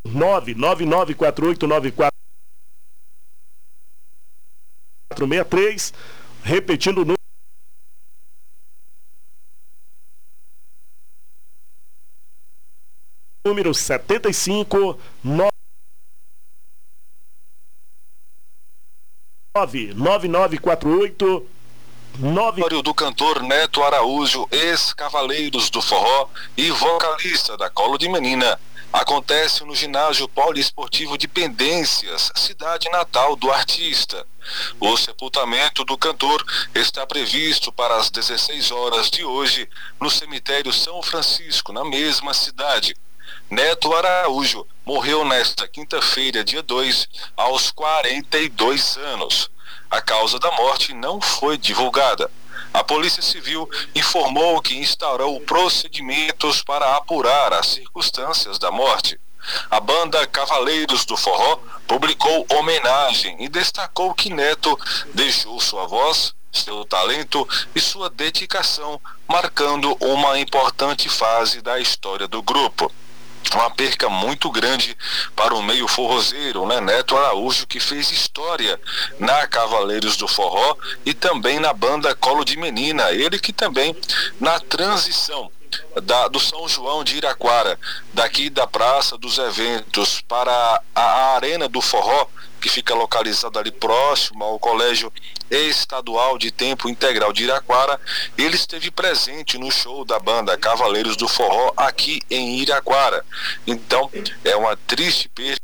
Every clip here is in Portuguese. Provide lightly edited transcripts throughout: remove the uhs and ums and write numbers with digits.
999489463, repetindo o número 75 99948 do cantor Neto Araújo, ex-Cavaleiros do Forró e vocalista da Colo de Menina, acontece no ginásio poliesportivo de Pendências, cidade natal do artista. O sepultamento do cantor está previsto para as 16 horas de hoje no cemitério São Francisco, na mesma cidade. Neto Araújo morreu nesta quinta-feira, dia 2, aos 42 anos. A causa da morte não foi divulgada. A Polícia Civil informou que instaurou procedimentos para apurar as circunstâncias da morte. A banda Cavaleiros do Forró publicou homenagem e destacou que Neto deixou sua voz, seu talento e sua dedicação, marcando uma importante fase da história do grupo. Uma perca muito grande para o meio forrozeiro, né? Neto Araújo, que fez história na Cavaleiros do Forró e também na banda Colo de Menina. Ele que também, na transição do São João de Iraquara, daqui da Praça dos Eventos para a Arena do Forró, que fica localizada ali próximo ao Colégio Estadual de Tempo Integral de Iraquara, ele esteve presente no show da banda Cavaleiros do Forró aqui em Iraquara. Então, é uma triste perda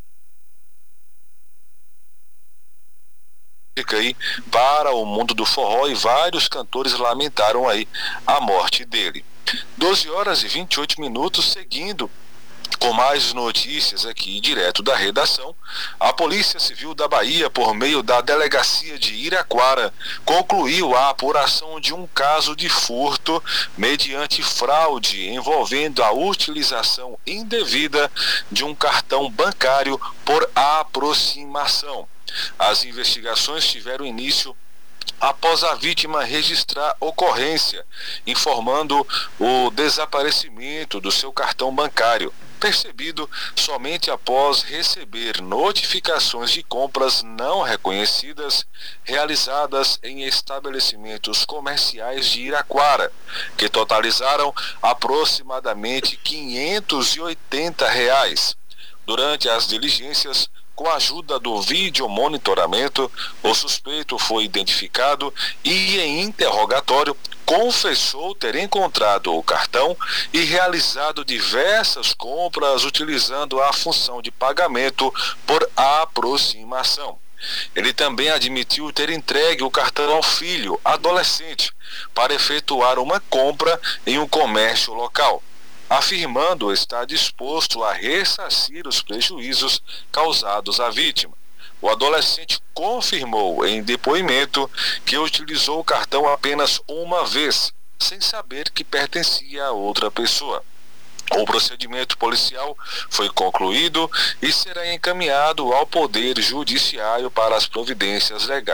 aí para o mundo do forró e vários cantores lamentaram aí a morte dele. 12 horas e 28 minutos, seguindo com mais notícias aqui direto da redação. A Polícia Civil da Bahia, por meio da Delegacia de Iraquara, concluiu a apuração de um caso de furto mediante fraude envolvendo a utilização indevida de um cartão bancário por aproximação. As investigações tiveram início após a vítima registrar ocorrência, informando o desaparecimento do seu cartão bancário, percebido somente após receber notificações de compras não reconhecidas realizadas em estabelecimentos comerciais de Iraquara, que totalizaram aproximadamente R$580. Durante as diligências, com a ajuda do videomonitoramento, o suspeito foi identificado e, em interrogatório, confessou ter encontrado o cartão e realizado diversas compras utilizando a função de pagamento por aproximação. Ele também admitiu ter entregue o cartão ao filho, adolescente, para efetuar uma compra em um comércio local, afirmando estar disposto a ressarcir os prejuízos causados à vítima. O adolescente confirmou em depoimento que utilizou o cartão apenas uma vez, sem saber que pertencia a outra pessoa. O procedimento policial foi concluído e será encaminhado ao Poder Judiciário para as providências legais.